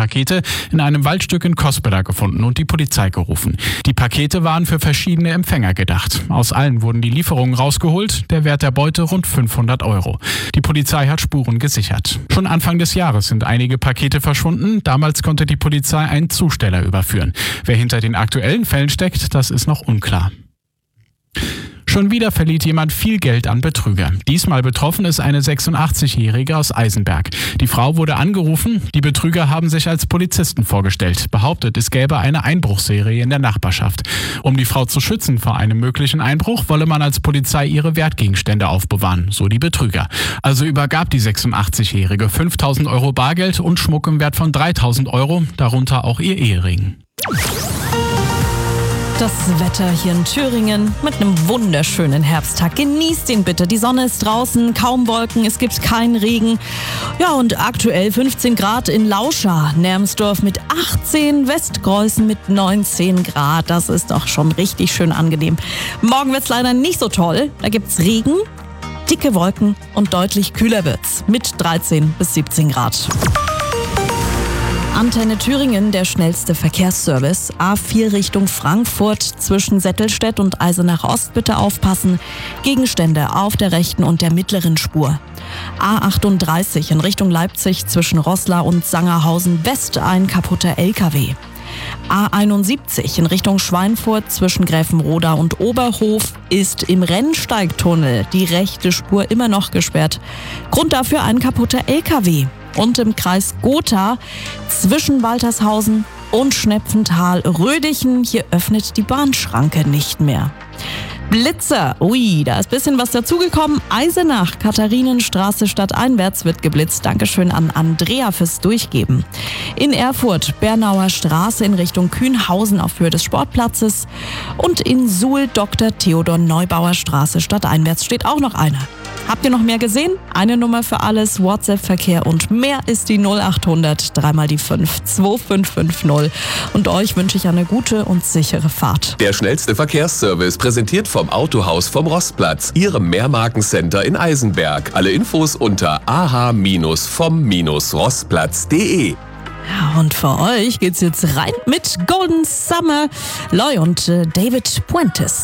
Pakete in einem Waldstück in Cospeda gefunden und die Polizei gerufen. Die Pakete waren für verschiedene Empfänger gedacht. Aus allen wurden die Lieferungen rausgeholt, der Wert der Beute rund 500 €. Die Polizei hat Spuren gesichert. Schon Anfang des Jahres sind einige Pakete verschwunden. Damals konnte die Polizei einen Zusteller überführen. Wer hinter den aktuellen Fällen steckt, das ist noch unklar. Schon wieder verliert jemand viel Geld an Betrüger. Diesmal betroffen ist eine 86-Jährige aus Eisenberg. Die Frau wurde angerufen, die Betrüger haben sich als Polizisten vorgestellt, behauptet, es gäbe eine Einbruchsserie in der Nachbarschaft. Um die Frau zu schützen vor einem möglichen Einbruch, wolle man als Polizei ihre Wertgegenstände aufbewahren, so die Betrüger. Also übergab die 86-Jährige 5.000 € Bargeld und Schmuck im Wert von 3.000 €, darunter auch ihr Ehering. Das Wetter hier in Thüringen mit einem wunderschönen Herbsttag. Genießt ihn bitte. Die Sonne ist draußen, kaum Wolken, es gibt keinen Regen. Ja, und aktuell 15 Grad in Lauscha, Nermsdorf mit 18, Westgreußen mit 19 Grad. Das ist doch schon richtig schön angenehm. Morgen wird's leider nicht so toll. Da gibt's Regen, dicke Wolken und deutlich kühler wird's mit 13 bis 17 Grad. Antenne Thüringen, der schnellste Verkehrsservice. A4 Richtung Frankfurt zwischen Settelstedt und Eisenach Ost bitte aufpassen. Gegenstände auf der rechten und der mittleren Spur. A38 in Richtung Leipzig zwischen Roßla und Sangerhausen West ein kaputter LKW. A71 in Richtung Schweinfurt zwischen Gräfenroda und Oberhof ist im Rennsteigtunnel die rechte Spur immer noch gesperrt. Grund dafür ein kaputter LKW. Und im Kreis Gotha zwischen Waltershausen und Schnepfenthal-Rödichen, hier öffnet die Bahnschranke nicht mehr. Blitzer, ui, da ist ein bisschen was dazugekommen. Eisenach, Katharinenstraße stadteinwärts wird geblitzt. Dankeschön an Andrea fürs Durchgeben. In Erfurt, Bernauer Straße in Richtung Kühnhausen auf Höhe des Sportplatzes. Und in Suhl, Dr. Theodor Neubauer Straße stadteinwärts steht auch noch einer. Habt ihr noch mehr gesehen? Eine Nummer für alles, WhatsApp-Verkehr und mehr ist die 0800 3 die 5 2550. Und euch wünsche ich eine gute und sichere Fahrt. Der schnellste Verkehrsservice präsentiert vom Autohaus vom Rostplatz, Ihrem Mehrmarkencenter in Eisenberg. Alle Infos unter ah-vom-rostplatz.de. Ja, und für euch geht's jetzt rein mit Golden Summer, Loy und David Puentes.